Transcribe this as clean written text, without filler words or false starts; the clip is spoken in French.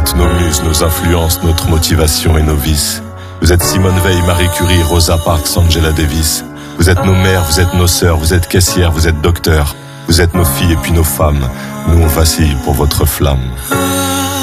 êtes nos muses, nos influences, notre motivation et nos vices. Vous êtes Simone Veil, Marie Curie, Rosa Parks, Angela Davis. Vous êtes nos mères, vous êtes nos sœurs, vous êtes caissières, vous êtes docteurs. Vous êtes nos filles et puis nos femmes. Nous on vacille pour votre flamme.